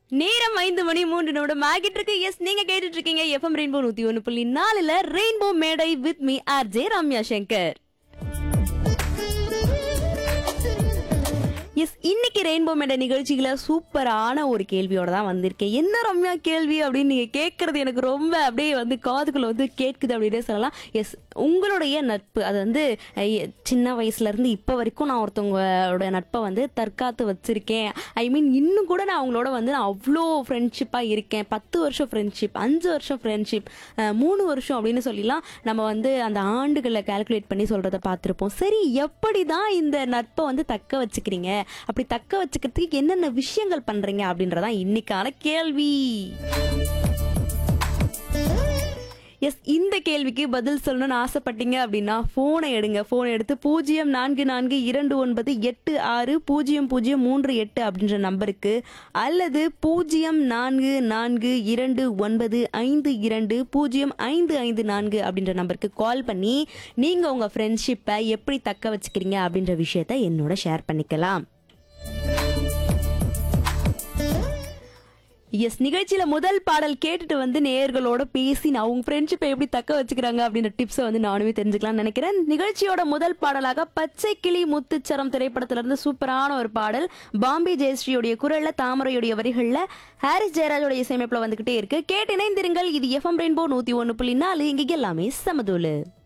நேரம் 5:03 ஆகிட்டு இருக்கு. எஸ், நீங்க கேட்டுட்டு இருக்கீங்க எஃப்எம் ரெயின்போ 101.4ல ரெயின்போ மேடை with me RJ Ramya Shankar. S, இன்னைக்கு ரெயின்போ மேடை நிகழ்ச்சிகளை சூப்பரான ஒரு கேள்வியோட தான் வந்திருக்கேன். என்ன ரம்யா கேள்வி அப்படின்னு நீங்க கேட்கறது எனக்கு ரொம்ப அப்படியே காதுக்குள்ள கேட்குது அப்படின்னே சொல்லலாம். எஸ், உங்களுடைய நட்பு அது சின்ன வயசுல இருந்து இப்போ வரைக்கும் நான் ஒருத்தவங்களோட நட்பை தற்காத்து வச்சிருக்கேன். ஐ மீன் இன்னும் கூட நான் அவங்களோட நான் அவ்வளோ ஃப்ரெண்ட்ஷிப்பாக இருக்கேன். 10 வருஷம் ஃப்ரெண்ட்ஷிப், 5 வருஷம் ஃப்ரெண்ட்ஷிப், 3 வருஷம் அப்படின்னு சொல்லிலாம் நம்ம அந்த ஆண்டுகளை கால்குலேட் பண்ணி சொல்றதை பார்த்துருப்போம். சரி, எப்படி தான் இந்த நட்பை தக்க வச்சுக்கிறீங்க, அப்படி தக்க வச்சுக்கிறதுக்கு என்னென்ன விஷயங்கள் பண்றீங்க அப்படின்றதான் இன்னைக்கான கேள்வி. எஸ், இந்த கேள்விக்கு பதில் சொல்லணும்னு ஆசைப்பட்டீங்க அப்படின்னா போனை எடுங்க. போனை எடுத்து 044229600038 அப்படின்ற நம்பருக்கு அல்லது 044229520554 அப்படின்ற நம்பருக்கு கால் பண்ணி நீங்க உங்க ஃப்ரெண்ட்ஷிப்பை எப்படி தக்க வச்சுக்கிறீங்க அப்படின்ற விஷயத்த என்னோட ஷேர் பண்ணிக்கலாம். எஸ், நிகழ்ச்சியில முதல் பாடல் கேட்டுட்டு நேயர்களோட பேசி நான் உங்க ஃப்ரெண்ட்ஷிப்பை எப்படி தக்க வச்சுக்கிறாங்க அப்படின்ற டிப்ஸை நானுமே தெரிஞ்சுக்கலாம்னு நினைக்கிறேன். நிகழ்ச்சியோட முதல் பாடலாக பச்சை கிளி முத்துச்சரம் திரைப்படத்துல இருந்து சூப்பரான ஒரு பாடல் பாம்பே ஜெயஸ்ரீயோடைய குரல்ல, தாமரையுடைய வரிகள்ல, ஹாரிஸ் ஜெயராஜோடைய இசையமைப்புல வந்துகிட்டே இருக்கு. கேட்டு இணைந்திருங்கள். இது எஃப்எம் ரெயின்போ 101.4. இங்க எல்லாமே சமதூளு.